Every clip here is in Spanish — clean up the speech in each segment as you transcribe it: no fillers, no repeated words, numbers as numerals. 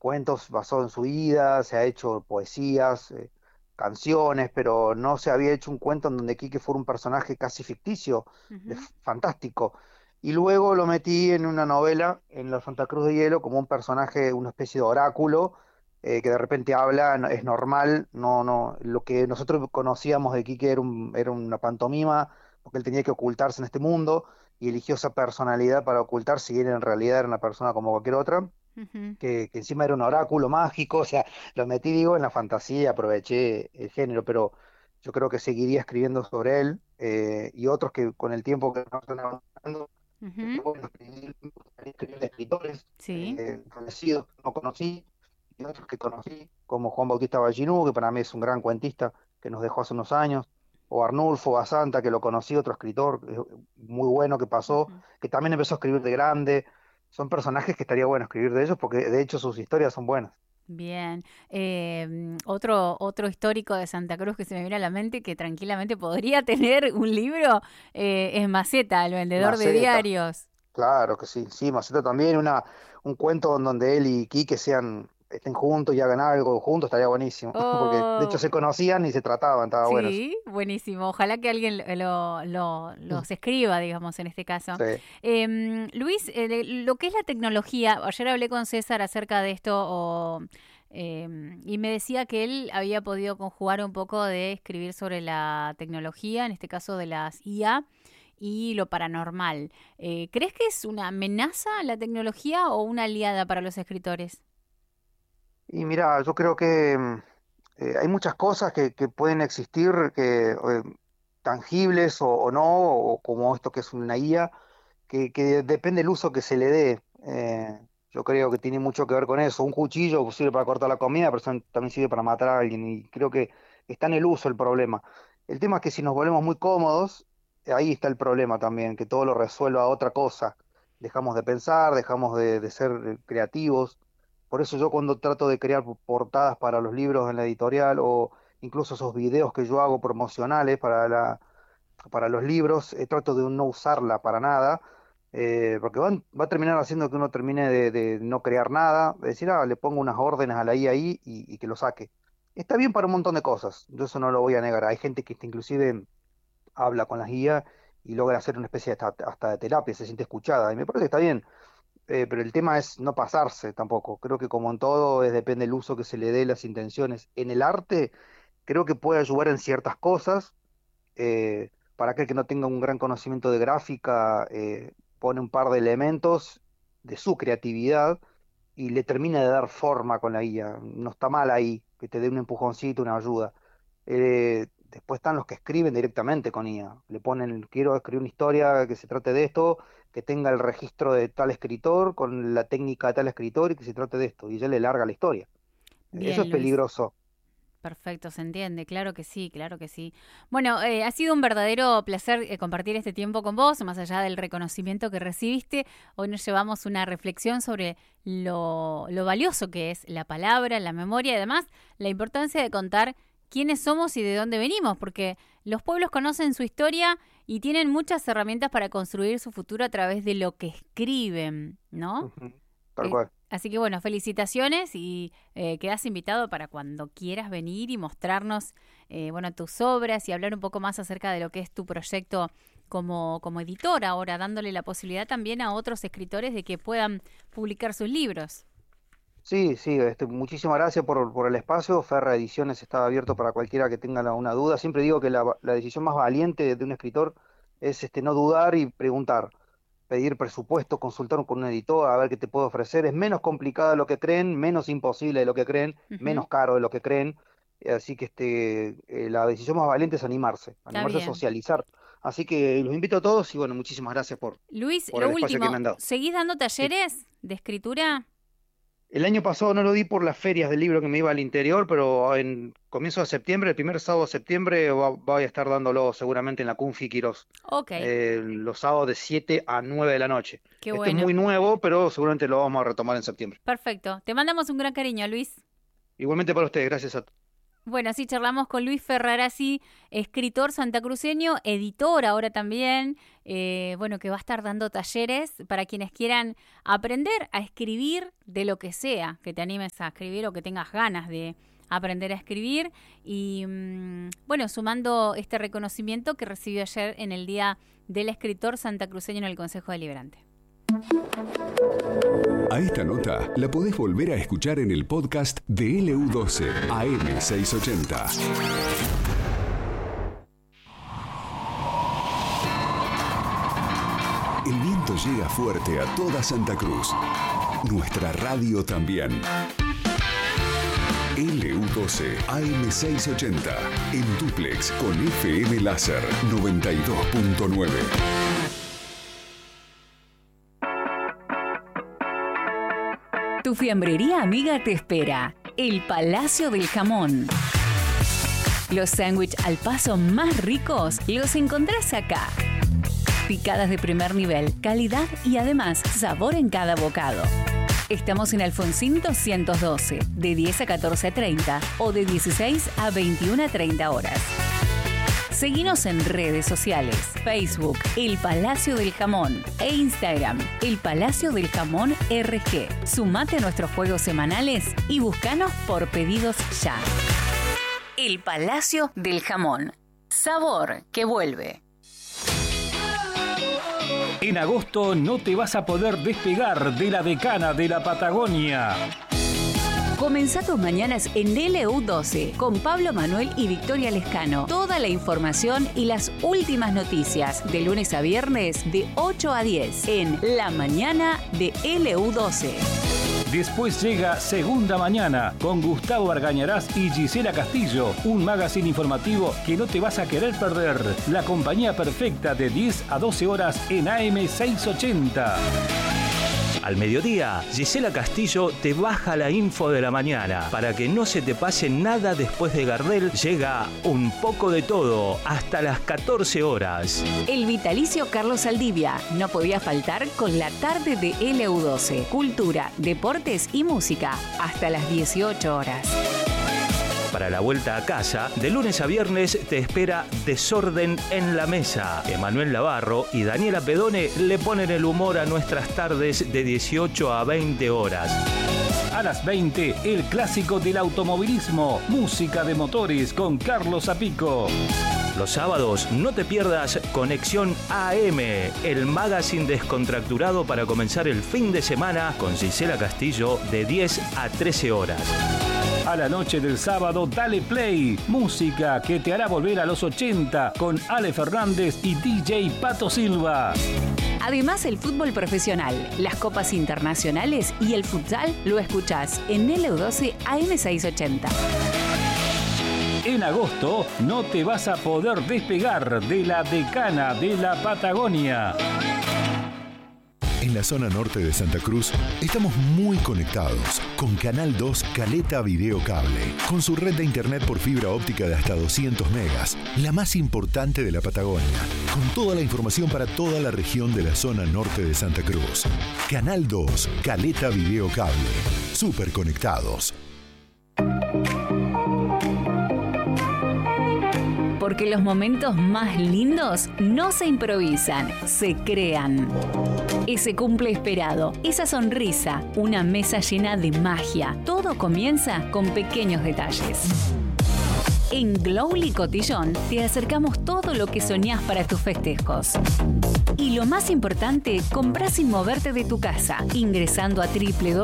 cuentos basados en su vida, se ha hecho poesías, canciones, pero no se había hecho un cuento en donde Quique fuera un personaje casi ficticio, Ujú. fantástico. Y luego lo metí en una novela, en la Santa Cruz de Hielo, como un personaje, una especie de oráculo, que de repente habla, es normal, lo que nosotros conocíamos de Quique era una pantomima, porque él tenía que ocultarse en este mundo, y eligió esa personalidad para ocultarse, y él en realidad era una persona como cualquier otra, Ujú. que encima era un oráculo mágico, o sea, lo metí, digo, en la fantasía, aproveché el género, pero yo creo que seguiría escribiendo sobre él, y otros que con el tiempo que no están avanzando, Ujú. bueno, escribir de escritores Sí. conocidos que no conocí, y otros que conocí, como Juan Bautista Ballinú, que para mí es un gran cuentista que nos dejó hace unos años, o Arnulfo Basanta, que lo conocí, otro escritor muy bueno que pasó, Ujú. que también empezó a escribir de grande. Son personajes que estaría bueno escribir de ellos porque de hecho sus historias son buenas. Bien. Otro histórico de Santa Cruz que se me viene a la mente que tranquilamente podría tener un libro es Maceta, el vendedor de Maceta, diarios. claro que sí, sí, Maceta también, un cuento en donde él y Quique estén juntos y hagan algo juntos, estaría buenísimo, porque de hecho Oh, se conocían y se trataban, estaba bueno eso. sí, buenísimo. Ojalá que alguien los escriba, digamos, en este caso. Sí. Luis, lo que es la tecnología, ayer hablé con César acerca de esto y me decía que él había podido conjugar un poco de escribir sobre la tecnología, en este caso de las IA, y lo paranormal. ¿Crees que es una amenaza la tecnología o una aliada para los escritores? Y mira, yo creo que hay muchas cosas que pueden existir, tangibles o no, o como esto que es una IA, que depende del uso que se le dé. Yo creo que tiene mucho que ver con eso. Un cuchillo sirve para cortar la comida, pero también sirve para matar a alguien. Y creo que está en el uso el problema. El tema es que si nos volvemos muy cómodos, ahí está el problema también, que todo lo resuelva otra cosa. Dejamos de pensar, dejamos de ser creativos. Por eso yo cuando trato de crear portadas para los libros en la editorial o incluso esos videos que yo hago promocionales para los libros, trato de no usarla para nada, porque va a terminar haciendo que uno termine de no crear nada, de decir, le pongo unas órdenes a la IA ahí y que lo saque. Está bien para un montón de cosas, yo eso no lo voy a negar. Hay gente que inclusive habla con las IA y logra hacer una especie hasta de terapia, se siente escuchada, y me parece que está bien, pero el tema es no pasarse tampoco. Creo que como en todo, depende del uso que se le dé, las intenciones. En el arte, creo que puede ayudar en ciertas cosas, para aquel que no tenga un gran conocimiento de gráfica, pone un par de elementos de su creatividad y le termina de dar forma con la guía. No está mal ahí, que te dé un empujoncito, una ayuda. Después están los que escriben directamente con IA. Le ponen, quiero escribir una historia que se trate de esto, que tenga el registro de tal escritor, con la técnica de tal escritor y que se trate de esto. Y ya le larga la historia. Eso es Bien, Luis. peligroso. Perfecto, se entiende, claro que sí, claro que sí. Bueno, ha sido un verdadero placer compartir este tiempo con vos, más allá del reconocimiento que recibiste. Hoy nos llevamos una reflexión sobre lo valioso que es la palabra, la memoria y además la importancia de contar quiénes somos y de dónde venimos, porque los pueblos conocen su historia y tienen muchas herramientas para construir su futuro a través de lo que escriben, ¿no? Ujú. Tal cual. Así que bueno, felicitaciones y quedas invitado para cuando quieras venir y mostrarnos bueno, tus obras y hablar un poco más acerca de lo que es tu proyecto como editor ahora, dándole la posibilidad también a otros escritores de que puedan publicar sus libros. Sí, sí, muchísimas gracias por el espacio. Ferra Ediciones está abierto para cualquiera que tenga una duda. Siempre digo que la decisión más valiente de un escritor es no dudar y preguntar, pedir presupuesto, consultar con un editor, a ver qué te puedo ofrecer. Es menos complicado de lo que creen, menos imposible de lo que creen, Ujú. menos caro de lo que creen. Así que la decisión más valiente es Está animarse a bien. socializar. Así que los invito a todos y bueno, muchísimas gracias Luis, por lo el espacio que me último, han dado. ¿seguís dando Sí. talleres de escritura? El año pasado no lo di por las ferias del libro que me iba al interior, pero en comienzo de septiembre, el primer sábado de septiembre, voy a estar dándolo seguramente en la Confi Quirós, Ok, los sábados de 7 a 9 de la noche. qué Esto es bueno. muy nuevo, pero seguramente lo vamos a retomar en septiembre. Perfecto. Te mandamos un gran cariño, Luis. Igualmente para ustedes, gracias a Bueno, sí, charlamos con Luis Ferrarazzi, escritor santacruceño, editor ahora también, bueno, que va a estar dando talleres para quienes quieran aprender a escribir de lo que sea, que te animes a escribir o que tengas ganas de aprender a escribir. Y bueno, sumando este reconocimiento que recibió ayer en el Día del Escritor Santacruceño en el Consejo Deliberante. A esta nota la podés volver a escuchar en el podcast de LU12 AM680. El viento llega fuerte a toda Santa Cruz. Nuestra radio también. LU12 AM680 en dúplex con FM Láser 92.9. Tu fiambrería amiga te espera. El Palacio del Jamón. Los sándwiches al paso más ricos los encontrás acá. Picadas de primer nivel, calidad y además sabor en cada bocado. Estamos en Alfonsín 212, de 10 a 14:30 o de 16 a 21:30 horas. Seguinos en redes sociales, Facebook, El Palacio del Jamón e Instagram, El Palacio del Jamón RG. Sumate a nuestros juegos semanales y búscanos por pedidos ya. El Palacio del Jamón. Sabor que vuelve. En agosto no te vas a poder despegar de la decana de la Patagonia. Comenzá tus mañanas en LU12 con Pablo Manuel y Victoria Lescano. Toda la información y las últimas noticias de lunes a viernes de 8 a 10 en La Mañana de LU12. Después llega Segunda Mañana con Gustavo Argañarás y Gisela Castillo, un magazine informativo que no te vas a querer perder. La compañía perfecta de 10 a 12 horas en AM680. Al mediodía, Gisela Castillo te baja la info de la mañana. Para que no se te pase nada después de Gardel, llega Un poco de todo hasta las 14 horas. El vitalicio Carlos Saldivia no podía faltar con la tarde de LU12. Cultura, deportes y música hasta las 18 horas. Para la vuelta a casa, de lunes a viernes te espera Desorden en la Mesa. Emanuel Navarro y Daniela Pedone le ponen el humor a nuestras tardes de 18 a 20 horas. A las 20, el clásico del automovilismo, música de motores con Carlos Zapico. Los sábados no te pierdas Conexión AM, el magazine descontracturado para comenzar el fin de semana con Gisela Castillo de 10 a 13 horas. A la noche del sábado, dale play. Música que te hará volver a los 80 con Ale Fernández y DJ Pato Silva. Además, el fútbol profesional, las copas internacionales y el futsal lo escuchás en LU12 AM680. En agosto no te vas a poder despegar de la decana de la Patagonia. En la zona norte de Santa Cruz estamos muy conectados con Canal 2 Caleta Video Cable, con su red de internet por fibra óptica de hasta 200 megas, la más importante de la Patagonia, con toda la información para toda la región de la zona norte de Santa Cruz. Canal 2 Caleta Video Cable, súper conectados. Porque los momentos más lindos no se improvisan, se crean. Ese cumple esperado, esa sonrisa, una mesa llena de magia. Todo comienza con pequeños detalles. En Glowly Cotillón te acercamos todo lo que soñás para tus festejos. Y lo más importante, comprás sin moverte de tu casa, ingresando a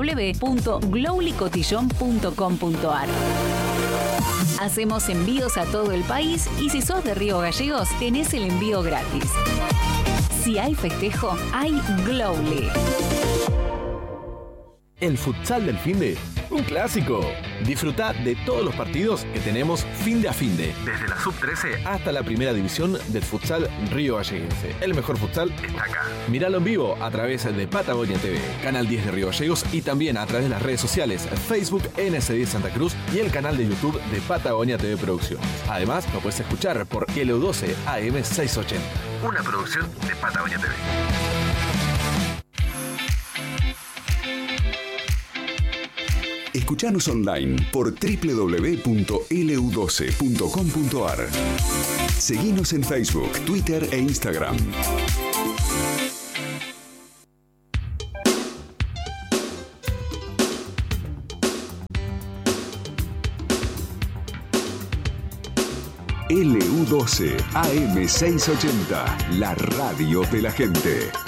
www.glowlycotillon.com.ar. Hacemos envíos a todo el país y si sos de Río Gallegos, tenés el envío gratis. Si hay festejo, hay Glowly. El futsal del finde, un clásico. Disfrutá de todos los partidos que tenemos finde a finde. Desde la sub-13 hasta la primera división del futsal río galleguense. El mejor futsal está acá. Míralo en vivo a través de Patagonia TV, Canal 10 de Río Gallegos y también a través de las redes sociales, Facebook NS10 Santa Cruz y el canal de YouTube de Patagonia TV Producciones. Además, lo puedes escuchar por LU12 AM680. Una producción de Patagonia TV. Escuchanos online por www.lu12.com.ar. Seguinos en Facebook, Twitter e Instagram. LU12 AM680, la radio de la gente.